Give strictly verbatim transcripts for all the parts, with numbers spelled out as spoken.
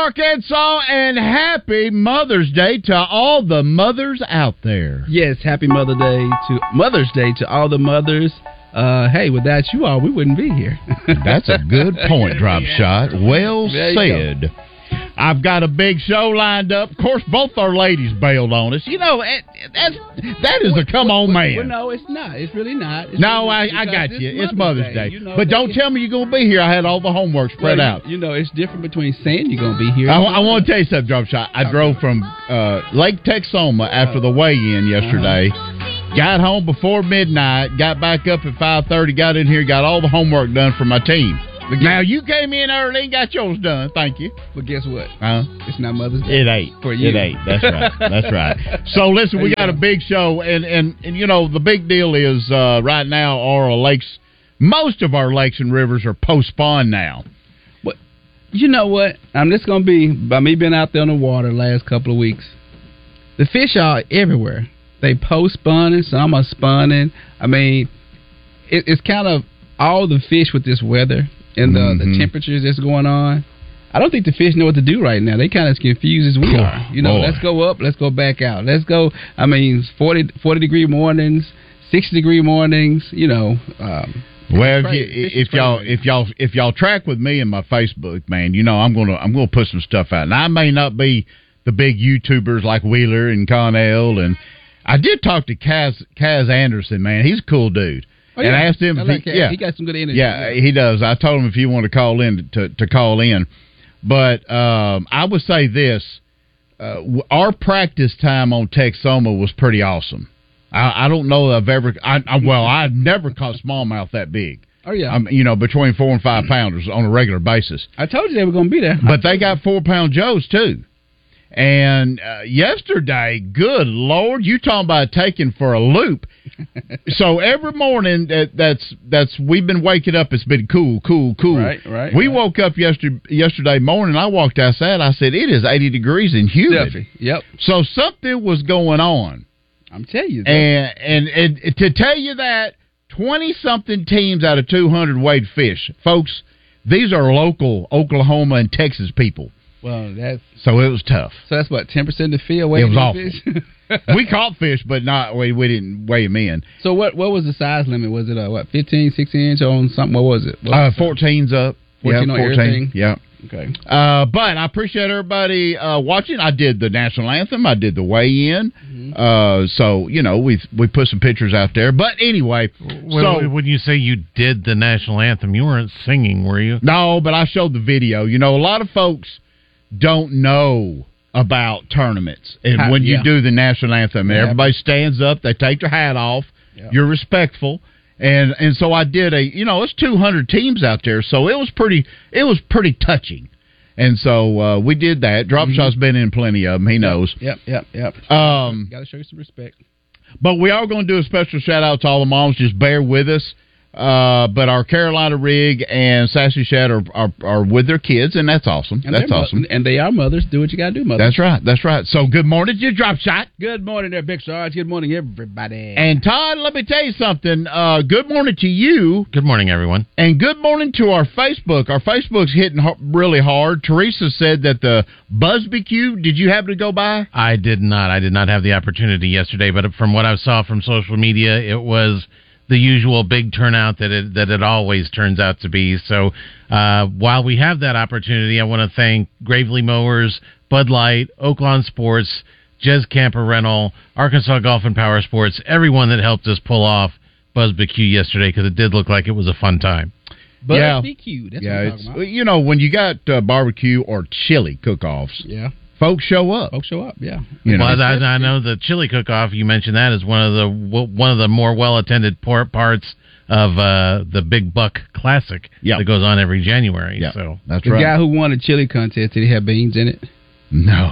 Arkansas, and happy Mother's Day to all the mothers out there. Yes, happy Mother's Day to Mother's Day to all the mothers. Uh, hey, without you all, we wouldn't be here. That's a good point, Drop Shot. Well said. I've got a big show lined up. Of course, both our ladies bailed on us. You know, that's, that is a come-on man. Well, no, it's not. It's really not. It's no, really, I, I got you. It's Mother's, Mother's Day. Day. You know, but don't tell me you're going to be here. I had all the homework spread well, out. You know, it's different between saying you're going to be here. I, I want to tell you something, Drop Shot. I drove from uh, Lake Texoma after the weigh-in yesterday. Uh-huh. Got home before midnight. Got back up at five thirty. Got in here. Got all the homework done for my team. Guess, now, you came in early and got yours done. Thank you. But guess what? Huh? It's not Mother's Day. It ain't. For you. It ain't. That's right. That's right. So, listen, we got a big show. And, and, and you know, the big deal is uh, right now our lakes, most of our lakes and rivers are postponed now. But you know what? I'm just going to be, by me being out there on the water the last couple of weeks, the fish are everywhere. They post-spawning, some are spawning. I mean, it, it's kind of all the fish with this weather. And the, mm-hmm. the temperatures that's going on, I don't think the fish know what to do right now. They kind of as confused as we oh, are. You know, boy. Let's go up, let's go back out. Let's go, I mean, forty, forty degree mornings, sixty degree mornings, you know. Um, well, if, you, if y'all if y'all if y'all track with me in my Facebook, man, you know I'm gonna I'm gonna put some stuff out. And I may not be the big YouTubers like Wheeler and Connell, and I did talk to Kaz Kaz Anderson, man. He's a cool dude. Oh, yeah. And I asked him, I if like he, yeah, he got some good energy. Yeah, he does. I told him if you want to call in to to call in, but um, I would say this: uh, our practice time on Texoma was pretty awesome. I, I don't know that I've ever, I, I, well, I've never caught smallmouth that big. Oh yeah, I'm, you know, between four and five pounders on a regular basis. I told you they were going to be there, but they got four pound Joes too. And uh, yesterday, good Lord, you talking about taking for a loop. So every morning that that's that's we've been waking up, it's been cool, cool, cool. Right, right. We right. woke up yesterday yesterday morning. I walked outside. I said, "It is eighty degrees and humid." Definitely. Yep. So something was going on. I'm telling you. That. And, and and to tell you that, twenty something teams out of two hundred weighed fish, folks. These are local Oklahoma and Texas people. Well, that's so it was tough. So that's what ten percent of the field weight. It was awful. Fish? We caught fish, but not we we didn't weigh them in. So what what was the size limit? Was it a what fifteen, sixteen inch on something? What was it? What uh, was fourteen's up. fourteen yeah, on fourteen. Everything? Yeah. Okay. Uh, but I appreciate everybody uh, watching. I did the national anthem. I did the weigh-in. Mm-hmm. Uh, so you know we we put some pictures out there. But anyway, well, so when you say you did the national anthem, you weren't singing, were you? No, but I showed the video. You know, a lot of folks don't know about tournaments, and How, when you yeah. do the national anthem, yeah. everybody stands up, they take their hat off, yeah. you're respectful, and and so I did a, you know, it's two hundred teams out there, so it was pretty, it was pretty touching, and so uh, we did that. Drop mm-hmm. Shot's been in plenty of them, he knows. Yep, yep, yep. Um, got to show you some respect. But we are going to do a special shout out to all the moms. Just bear with us. Uh, but our Carolina Rig and Sassy Shad are, are are with their kids, and that's awesome. And that's awesome. And they are mothers. Do what you got to do, mothers. That's right. That's right. So good morning to you, Drop Shot. Good morning there, Big Sarge. Good morning, everybody. And Todd, let me tell you something. Uh, good morning to you. Good morning, everyone. And good morning to our Facebook. Our Facebook's hitting ho- really hard. Teresa said that the Buzzbecue, did you happen to go by? I did not. I did not have the opportunity yesterday, but from what I saw from social media, it was the usual big turnout that it that it always turns out to be. So uh, while we have that opportunity, I want to thank Gravely Mowers, Bud Light, Oaklawn Sports, Jez Camper Rental, Arkansas Golf and Power Sports, everyone that helped us pull off Buzzbecue yesterday, because it did look like it was a fun time. Buzzbecue, that's yeah, what I'm it's, talking about. You know, when you got uh, barbecue or chili cook-offs, yeah. folks show up. Folks show up, yeah. You know, well, I, I know the chili cook-off, you mentioned that as one of the one of the more well-attended parts of uh, the Big Buck Classic yep. that goes on every January. Yep. So that's the right. The guy who won the chili contest, did he have beans in it? No.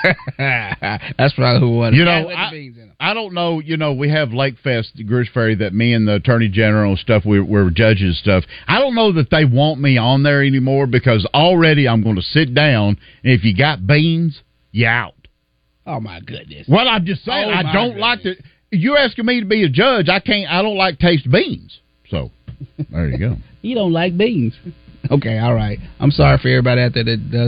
That's probably who won it. You know, I, I don't know. You know, we have Lake Fest, Greers Ferry, that me and the Attorney General and stuff, we, we're judges and stuff. I don't know that they want me on there anymore, because already I'm going to sit down, and if you got beans, you out. Oh, my goodness. Well, I'm just saying, oh, I don't goodness. like to. You're asking me to be a judge. I can't. I don't like taste beans. So, there you go. You don't like beans. Okay, all right. I'm sorry for everybody out there that does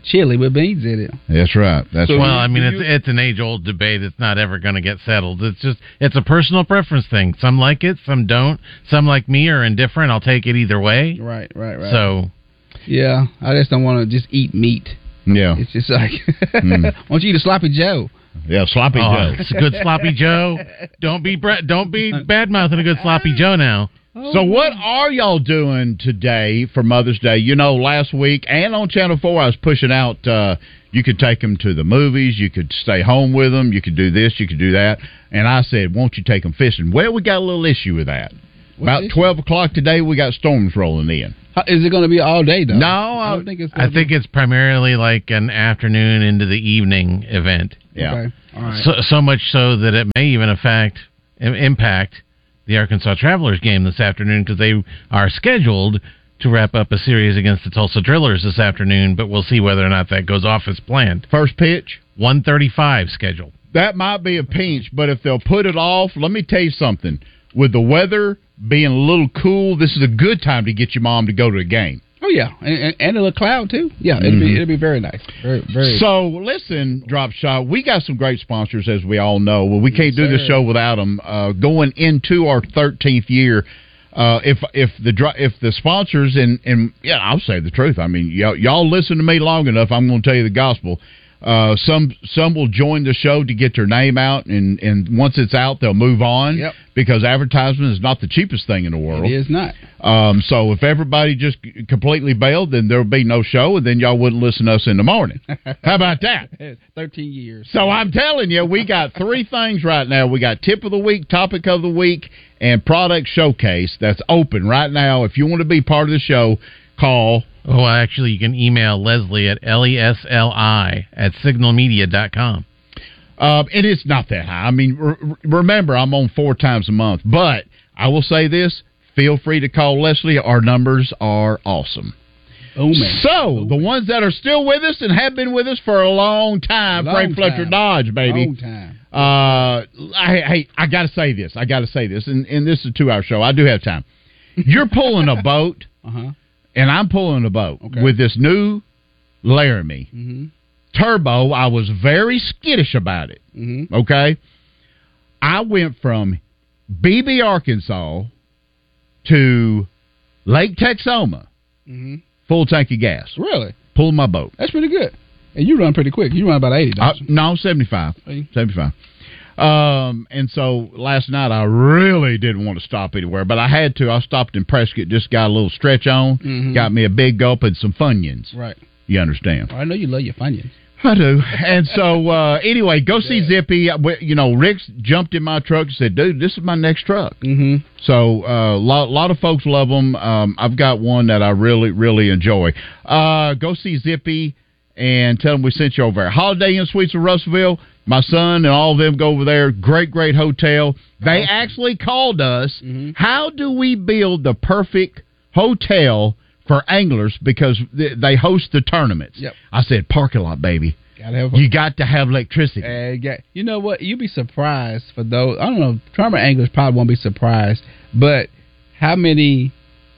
chili with beans in it. That's right. That's well, right. I mean, it's it's an age old debate. It's not ever going to get settled. It's just it's a personal preference thing. Some like it, some don't. Some like me are indifferent. I'll take it either way. Right, right, right. So, yeah, I just don't want to just eat meat. Yeah, it's just like, mm. why don't you eat a sloppy Joe? Yeah, sloppy oh, Joe. It's a good sloppy Joe. Don't be bre- don't be bad mouthing a good sloppy Joe now. So what are y'all doing today for Mother's Day? You know, last week and on Channel four, I was pushing out, uh, you could take them to the movies, you could stay home with them, you could do this, you could do that. And I said, won't you take them fishing? Well, we got a little issue with that. What's About twelve o'clock today, we got storms rolling in. How, is it going to be all day, though? No. I, don't think it's I think it's primarily like an afternoon into the evening event. Yeah. Okay. All right. So, so much so that it may even affect, impact the Arkansas Travelers game this afternoon because they are scheduled to wrap up a series against the Tulsa Drillers this afternoon, but we'll see whether or not that goes off as planned. First pitch? one thirty-five scheduled. That might be a pinch, but if they'll put it off, let me tell you something. With the weather being a little cool, this is a good time to get your mom to go to a game. Oh, yeah, and, and a little cloud, too. Yeah, it'll, mm-hmm. be, it'll be very nice. Very, very. So, listen, Drop Shot, we got some great sponsors, as we all know. Well, we can't yes, do the show without them. Uh, going into our thirteenth year, uh, if if the if the sponsors, and, and yeah, I'll say the truth. I mean, y'all, y'all listen to me long enough, I'm going to tell you the gospel. Uh, some some will join the show to get their name out, and, and once it's out, they'll move on yep. because advertisement is not the cheapest thing in the world. It is not. Um, so if everybody just completely bailed, then there would be no show, and then y'all wouldn't listen to us in the morning. How about that? Thirteen years. So I'm telling you, we got three things right now. We got tip of the week, topic of the week, and product showcase that's open right now. If you want to be part of the show, call. Oh, actually, you can email Leslie at L E S L I at signal media dot com. Uh, and it's not that high. I mean, re- remember, I'm on four times a month. But I will say this, feel free to call Leslie. Our numbers are awesome. Oh, man. So, oh, the man. ones that are still with us and have been with us for a long time, long Frank Fletcher time. Dodge, baby. Long time. Uh, I, hey, I got to say this. I got to say this. And, and this is a two-hour show. I do have time. You're pulling a boat. Uh-huh. And I'm pulling a boat okay. with this new Laramie mm-hmm. turbo. I was very skittish about it. Mm-hmm. Okay, I went from Beebe, Arkansas, to Lake Texoma, mm-hmm. full tank of gas. Really, pulling my boat. That's pretty good. And you run pretty quick. You run about eighty. Don't you? I, no, seventy-five. eighty? Seventy-five. Um, and so last night I really didn't want to stop anywhere, but I had to. I stopped in Prescott, just got a little stretch on, mm-hmm. got me a big gulp and some Funyuns. Right. You understand? I know you love your Funyuns. I do. And so, uh, anyway, go yeah. see Zippy. You know, Rick jumped in my truck and said, dude, this is my next truck. Mm-hmm. So a uh, lot, lot of folks love them. Um, I've got one that I really, really enjoy. Uh, go see Zippy and tell them we sent you over there. Holiday Inn Suites of Russellville. My son and all of them go over there. Great, great hotel. They awesome. actually called us. Mm-hmm. How do we build the perfect hotel for anglers because they host the tournaments? Yep. I said, parking lot, baby. Gotta have you got to have electricity. Uh, got, you know what? You'd be surprised for those. I don't know. Tournament anglers probably won't be surprised, but how many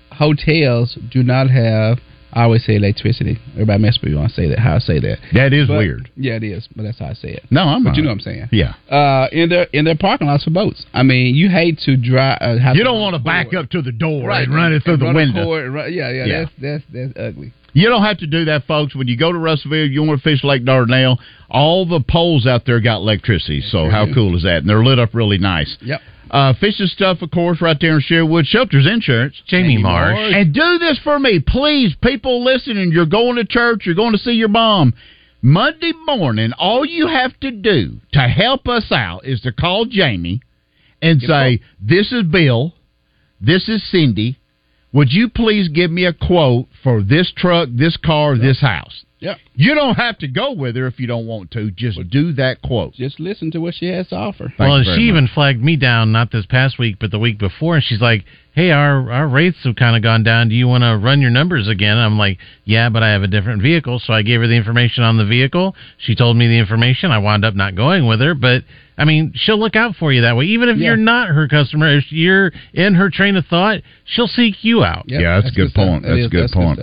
hotels do not have? I always say electricity. Everybody mess with me when I say that. How I say that. That is but, weird. Yeah, it is. But that's how I say it. No, I'm. But right. you know what I'm saying. Yeah. Uh, in their in their parking lots for boats. I mean, you hate to drive. Uh, have you don't want to back up to the door right. and run it through and the run window. Cord, run, yeah, yeah, yeah. That's that's that's ugly. You don't have to do that, folks. When you go to Russellville, you want to fish Lake Dardanelle, all the poles out there got electricity. So sure how do. cool is that? And they're lit up really nice. Yep. Uh, fishing stuff, of course, right there in Sherwood. Shelters Insurance. Jamie, Jamie Marsh. Marsh. And do this for me, please. People listening, you're going to church, you're going to see your mom. Monday morning, all you have to do to help us out is to call Jamie and Get say, this is Bill, this is Cindy. Would you please give me a quote for this truck, this car, yep. this house? Yeah. You don't have to go with her if you don't want to. Just do that quote. Just listen to what she has to offer. Thank well, and she much. even flagged me down, not this past week, but the week before, and she's like, hey, our, our rates have kind of gone down. Do you want to run your numbers again? I'm like, yeah, but I have a different vehicle. So I gave her the information on the vehicle. She told me the information. I wound up not going with her, but I mean, she'll look out for you that way. Even if yeah. you're not her customer, if you're in her train of thought, she'll seek you out. Yep, yeah, that's, that's a good, good point. That's a good that's point. Good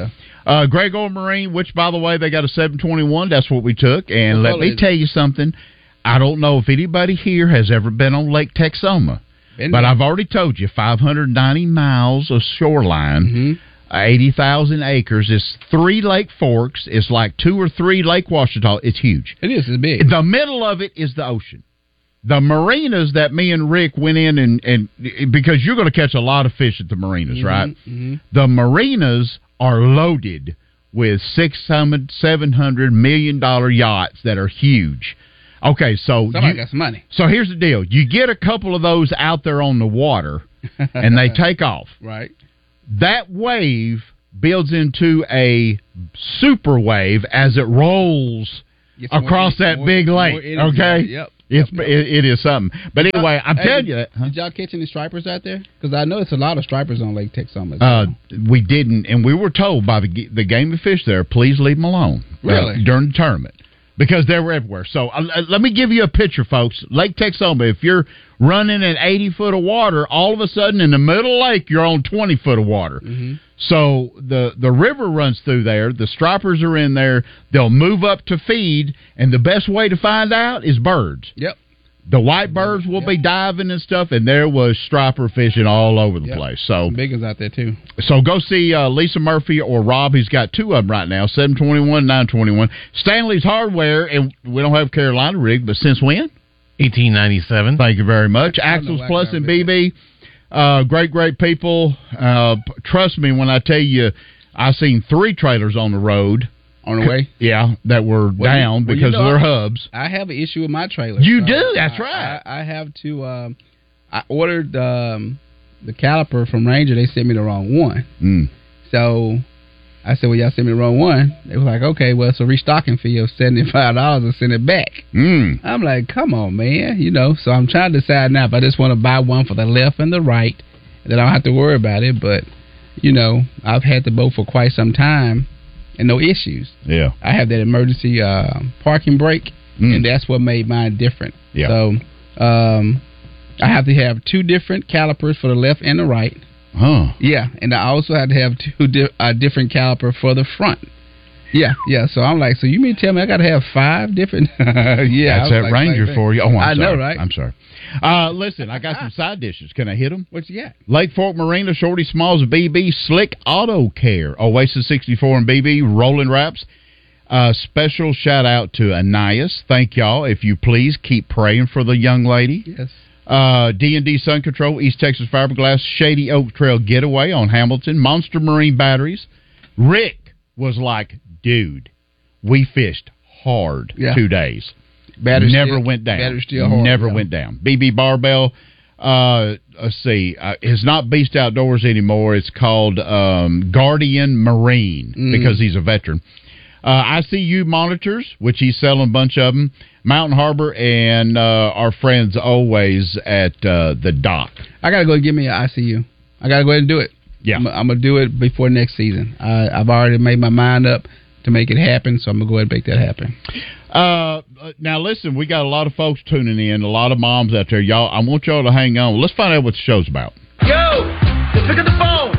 Uh, Gregor Marine, which, by the way, they got a seven twenty-one. That's what we took. And let me tell you something. I don't know if anybody here has ever been on Lake Texoma. Been but there. I've already told you, five hundred ninety miles of shoreline, mm-hmm. eighty thousand acres. It's three Lake Forks. It's like two or three Lake Ouachita. It's huge. It is. It's big. The middle of it is the ocean. The marinas that me and Rick went in and, and because you're going to catch a lot of fish at the marinas, mm-hmm, right? Mm-hmm. The marinas are loaded with six hundred, seven hundred million dollar yachts that are huge. Okay, so somebody you, got some money. So here's the deal: you get a couple of those out there on the water, and they take off. Right. That wave builds into a super wave as it rolls across more, that more, big lake. Okay. Yep. It's yep, yep. It, it is something. But anyway, I'm hey, telling you that. Huh? Did y'all catch any stripers out there? Because I know it's a lot of stripers on Lake Texoma. Uh, we didn't, and we were told by the the game of fish there, please leave them alone. Really? Uh, during the tournament. Because they were everywhere. So uh, let me give you a picture, folks. Lake Texoma, if you're running at eighty foot of water, all of a sudden in the middle of the lake, you're on twenty foot of water. Mm-hmm. So the, the river runs through there. The stripers are in there. They'll move up to feed, and the best way to find out is birds. Yep. The white birds will yep. be diving and stuff, and there was striper fishing all over the yep. place. So some big ones out there, too. So go see uh, Lisa Murphy or Rob. He's got two of them right now, seven twenty-one, nine twenty-one. Stanley's Hardware, and we don't have Carolina rig, but since when? eighteen ninety-seven. Thank you very much. Axles Plus and B B. Uh, great, great people. Uh, trust me when I tell you, I've seen three trailers on the road. On the way? Yeah, that were well, down you, well, because you know, of their hubs. I have an issue with my trailer. You so do? That's I, right. I, I have to, um, I ordered um, the caliper from Ranger. They sent me the wrong one. Mm. So I said, well, y'all sent me the wrong one. They was like, okay, well, it's a restocking fee of seventy-five dollars and send it back. Mm. I'm like, come on, man. You know, so I'm trying to decide now if I just want to buy one for the left and the right, and then I don't have to worry about it. But, you know, I've had the boat for quite some time. And no issues. Yeah, I have that emergency uh, parking brake, mm. and that's what made mine different. Yeah. So um, I have to have two different calipers for the left and the right. Huh. Yeah, and I also have to have two di- a different caliper for the front. Yeah, yeah. So I'm like, so you mean tell me I got to have five different? Yeah, that's that like, Ranger like, for you. Oh, I'm I sorry. know, right? I'm sorry. Uh, listen, I got some side dishes. Can I hit them? What you got? Lake Fork Marina, Shorty Smalls, B B, Slick Auto Care, Oasis sixty-four and B B, Rolling Wraps. Uh, special shout out to Anais. Thank y'all. If you please, keep praying for the young lady. Yes. Uh, D and D Sun Control, East Texas Fiberglass, Shady Oak Trail Getaway on Hamilton, Monster Marine Batteries. Rick was like, dude, we fished hard yeah. two days. Battery never still, went down. Battery still hard, never yeah. went down. B B Barbell, uh, let's see, uh, it's not Beast Outdoors anymore. It's called um, Guardian Marine mm. because he's a veteran. Uh, I C U monitors, which he's selling a bunch of them. Mountain Harbor and uh, our friends always at uh, the dock. I got to go and get me an I C U. I got to go ahead and do it. Yeah. I'm, I'm going to do it before next season. I, I've already made my mind up to make it happen, so I'm going to go ahead and make that happen. Uh, now, listen, we got a lot of folks tuning in, a lot of moms out there. Y'all, I want y'all to hang on. Let's find out what the show's about. Yo, pick up the phone.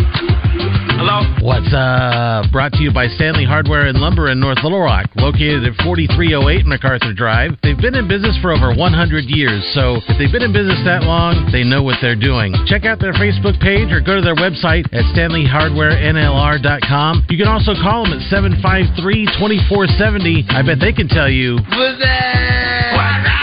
Hello? What's uh brought to you by Stanley Hardware and Lumber in North Little Rock, located at forty-three oh eight MacArthur Drive. They've been in business for over one hundred years, so if they've been in business that long, they know what they're doing. Check out their Facebook page or go to their website at stanley hardware n l r dot com. You can also call them at seven five three, two four seven zero. I bet they can tell you. What's that?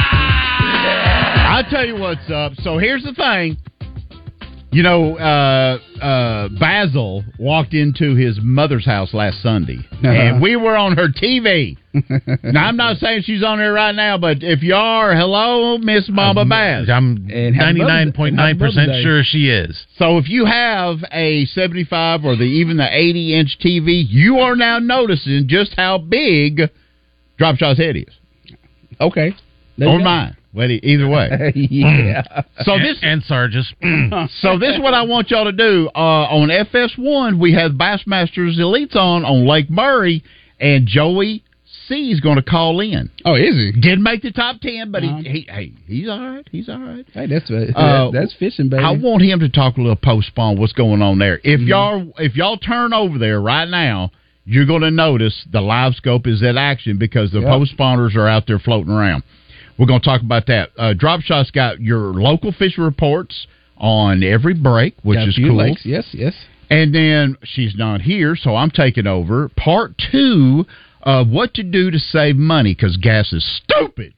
I'll tell you what's up. So here's the thing. You know, uh, uh, Basil walked into his mother's house last Sunday, uh-huh. and we were on her T V. Now, I'm not saying she's on there right now, but if you are, hello, Miss Mama Baz. I'm ninety-nine point nine percent sure she is. So if you have a seventy-five or the even the eighty-inch T V, you are now noticing just how big Drop Shot's head is. Okay. Or mine. Well, either way. Yeah. So this and, and Sarge's. So this is what I want y'all to do. Uh, on F S one, we have Bassmasters Elites on on Lake Murray, and Joey see he's going to call in. Oh, is he? Didn't make the top ten, but uh-huh. he, he hey he's all right. He's all right. Hey, that's uh, that's fishing, baby. I want him to talk a little post spawn. What's going on there? If mm-hmm. y'all if y'all turn over there right now, you're going to notice the live scope is at action because the yep. post spawners are out there floating around. We're going to talk about that. Uh, Drop Shot's got your local fishing reports on every break, which got is a few cool. Lakes. Yes, yes. And then she's not here, so I'm taking over part two of what to do to save money because gas is stupid.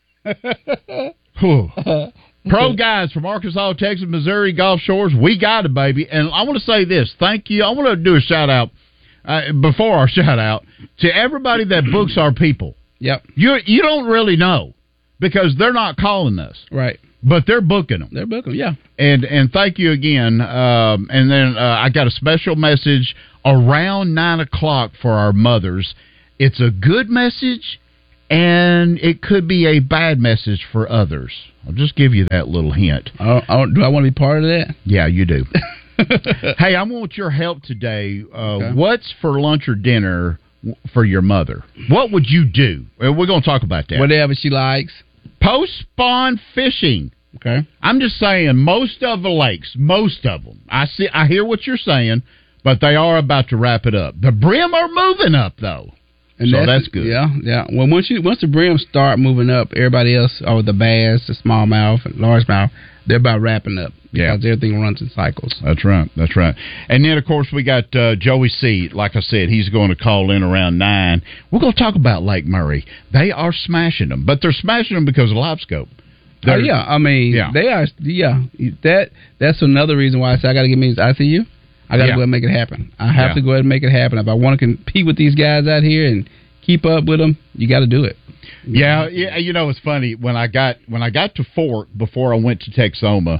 Pro guys from Arkansas, Texas, Missouri, Gulf Shores, we got it, baby. And I want to say this. Thank you. I want to do a shout out uh, before our shout out to everybody that books our people. Yep. You you don't really know because they're not calling us. Right. But they're booking them. They're booking them, yeah. And and thank you again. Um, and then uh, I got a special message around nine o'clock for our mothers. It's a good message, and it could be a bad message for others. I'll just give you that little hint. I don't, I don't, do I want to be part of that? Yeah, you do. Hey, I want your help today. Uh, okay. What's for lunch or dinner for your mother? What would you do? We're going to talk about that. Whatever she likes. Post-spawn fishing. Okay. I'm just saying, most of the lakes, most of them, I see, I hear what you're saying, but they are about to wrap it up. The brim are moving up, though. And so that's, that's good. Yeah, yeah. Well, once you once the brims start moving up, everybody else, or the bass, the smallmouth, and largemouth, they're about wrapping up because yeah. everything runs in cycles. That's right. That's right. And then, of course, we got uh, Joey C. Like I said, he's going to call in around nine. We're going to talk about Lake Murray. They are smashing them, but they're smashing them because of Live Scope. Oh yeah, I mean, yeah. they are. Yeah, that that's another reason why I say I got to get me I C U. I got to yeah. go ahead and make it happen. I have yeah. to go ahead and make it happen. If I want to compete with these guys out here and keep up with them, you got to do it. Yeah, yeah. You know, it's funny when I got when I got to Fork before I went to Texoma.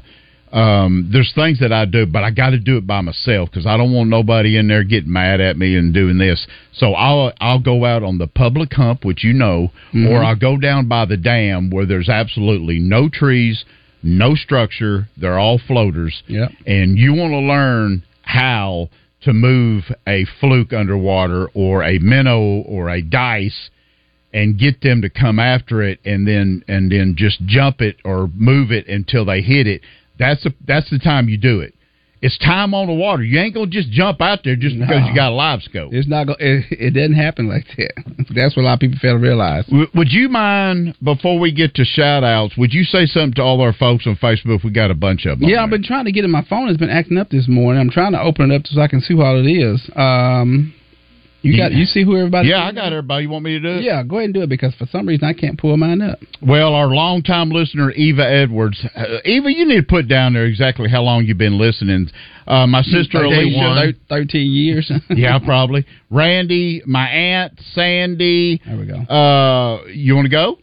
Um, there's things that I do, but I got to do it by myself because I don't want nobody in there getting mad at me and doing this. So I'll I'll go out on the public hump, which you know, mm-hmm. or I'll go down by the dam where there's absolutely no trees, no structure. They're all floaters. Yeah. And you want to learn how to move a fluke underwater or a minnow or a dice and get them to come after it and then and then just jump it or move it until they hit it. That's a, that's the time you do it. It's time on the water. You ain't gonna just jump out there just because no. you got a live scope. It's not. Go, it, it doesn't happen like that. That's what a lot of people fail to realize. W- would you mind before we get to shout outs? Would you say something to all our folks on Facebook? We got a bunch of them. Yeah, I've been trying to get it. My phone has been acting up this morning. I'm trying to open it up so I can see what it is. Um, you got. Yeah. You see who everybody? Yeah, I got everybody. You want me to do it? Yeah, go ahead and do it because for some reason I can't pull mine up. Well, our longtime listener Eva Edwards. Uh, Eva, you need to put down there exactly how long you've been listening. Uh, my sister Alicia, thirteen years. Yeah, probably. Randy, my aunt Sandy. There we go. Uh, you want to go?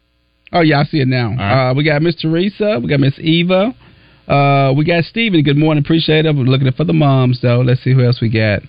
Oh yeah, I see it now. Right. Uh, we got Miss Teresa. We got Miss Eva. Uh, we got Stephen. Good morning, appreciate it. We're looking for the moms though. Let's see who else we got.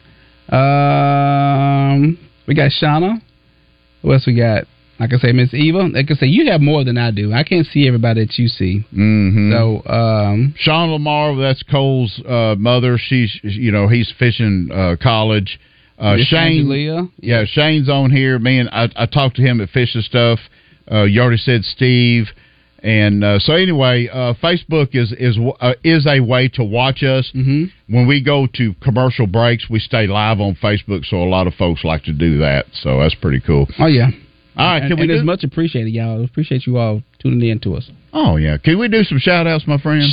Um, we got Shauna. Who else we got? Like I say, Miss Eva. Like I say, you have more than I do. I can't see everybody that you see. Mm-hmm. So, um, Sean Lamar, that's Cole's uh, mother. She's, you know, he's fishing uh, college. Uh, Shane, Angelia. yeah, Shane's on here. Man, I, I talked to him at Fish and Stuff. Uh, you already said Steve. And uh, so anyway, uh, Facebook is is uh, is a way to watch us. Mm-hmm. When we go to commercial breaks, we stay live on Facebook, so a lot of folks like to do that. So that's pretty cool. Oh, yeah. All right, and, can we and do it's much appreciated, y'all. Appreciate you all tuning in to us. Oh, yeah. Can we do some shout-outs, my friend?